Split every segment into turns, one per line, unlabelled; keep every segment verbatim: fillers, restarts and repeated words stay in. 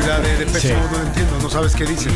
la de Depeche Mode no entiendo, no sabes qué dice.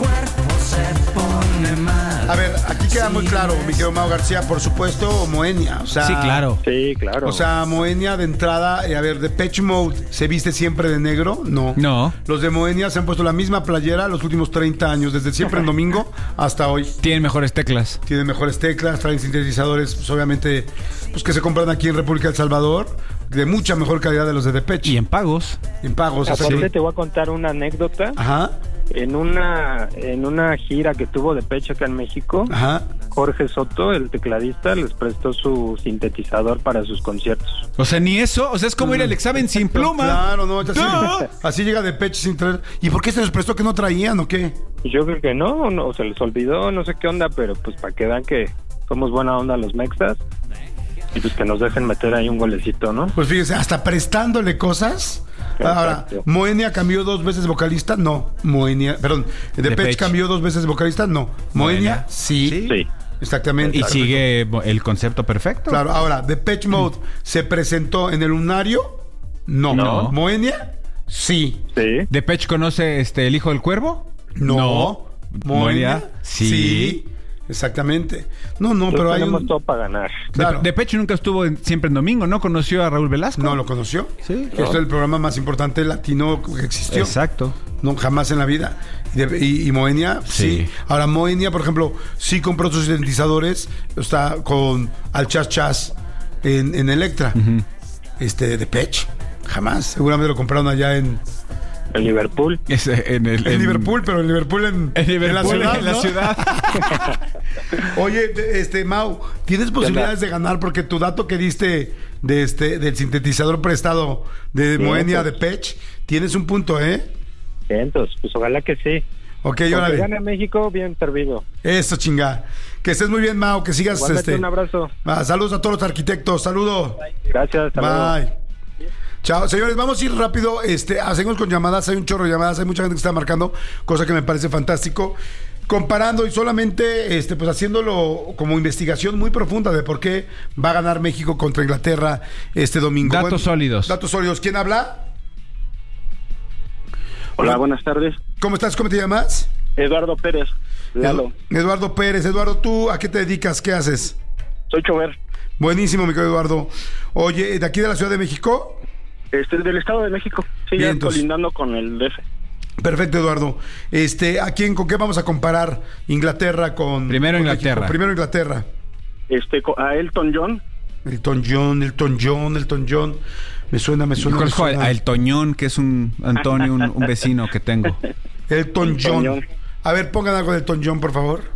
A ver, aquí queda muy claro, mi querido Mau García, por supuesto, Moenia. O sea,
sí, claro.
Sí, claro.
O sea, Moenia de entrada, eh, a ver, Depeche Mode se viste siempre de negro, no.
No.
Los de Moenia se han puesto la misma playera los últimos treinta años, desde siempre en domingo hasta hoy.
Tienen mejores teclas.
Tienen mejores teclas, traen sintetizadores, pues obviamente, pues que se compran aquí en República del Salvador, de mucha mejor calidad de los de Depeche.
Y en pagos.
En pagos.
Aparte
así.
te voy a contar una anécdota.
Ajá,
En una en una gira que tuvo Depeche acá en México,
ajá.
Jorge Soto, el tecladista, les prestó su sintetizador para sus conciertos.
O sea, ni eso. O sea, es como ir al examen sin pluma.
Claro, no, así,
No.
así llega Depeche sin traer. ¿Y por qué se les prestó que no traían o qué?
Yo creo que no, no, se les olvidó, no sé qué onda, pero pues para que vean que somos buena onda los mexas y pues que nos dejen meter ahí un golecito, ¿no?
Pues fíjense, hasta prestándole cosas. Ahora,
Exacto.
¿Moenia cambió dos veces vocalista? No. Moenia, perdón, ¿Depeche
Depeche.
cambió dos veces vocalista? No. ¿Moenia?
Moenia.
Sí.
Sí.
Sí.
Exactamente.
Y sigue el concepto perfecto.
Claro, ahora, ¿Depeche Mode se presentó en el lunario? No.
No.
¿Moenia? Sí.
Sí.
¿Depeche conoce este, el hijo del cuervo?
No. ¿Moenia?
Sí.
Sí. Exactamente. No, no,
Entonces
pero hay
tenemos
un...
todo para ganar.
Claro.
De- Depeche nunca estuvo en- siempre en domingo, ¿no? ¿Conoció a Raúl Velasco?
¿No lo conoció?
Sí.
Que es el programa más importante latino que existió.
Exacto.
No, jamás en la vida. Y, de- y- y Moenia, sí.
Sí.
Ahora, Moenia, por ejemplo, sí compró sus sintetizadores. Está con Al Chas Chas en, en Electra. Este, Depeche. Jamás. Seguramente lo compraron allá en,
El Liverpool.
Es, eh, en el,
en
en-
Liverpool, pero en Liverpool en,
En Liverpool,
en la ciudad.
en la
¿no?
ciudad.
Oye, de- este, Mau, ¿tienes posibilidades de ganar? Porque tu dato que diste de este, del sintetizador prestado de
Bien,
Moenia
pues.
Depeche, tienes un punto, ¿eh?
Entonces, pues ojalá que sí.
Ok,
Porque
órale.
gane México, bien servido.
Eso, chinga. Que estés muy bien, Mau, que sigas.
Igualmente,
este
un abrazo.
Ah, saludos a todos los arquitectos, saludo.
Gracias. hasta luego.
Bye. Chao, señores, vamos a ir rápido. Este, hacemos con llamadas, hay un chorro de llamadas, hay mucha gente que está marcando, cosa que me parece fantástico. Comparando y solamente este, pues haciéndolo como investigación muy profunda de por qué va a ganar México contra Inglaterra este domingo.
Datos
Bueno,
sólidos.
Datos sólidos. ¿Quién habla?
Hola, buenas tardes.
¿Cómo estás? ¿Cómo te llamas?
Eduardo Pérez, Lalo.
Edu- Eduardo Pérez. Eduardo, ¿tú a qué te dedicas? ¿Qué haces?
Soy chofer.
Buenísimo, mi querido Eduardo. Oye, ¿de aquí de la Ciudad de México?
Este, del Estado de México. Sí,
Bien,
ya
entonces.
colindando con el D F.
Perfecto, Eduardo. Este, ¿a quién, con qué vamos a comparar Inglaterra con...
Primero
con
Inglaterra.
México? Primero Inglaterra.
Este, co- a Elton John.
Elton John, Elton John, Elton John. Me suena, me suena, me
Conozco a,
suena.
a El Toñón, que es un Antonio, un, un vecino que tengo.
Elton
Elton
John.
John.
A ver, pongan algo de Elton John, por favor.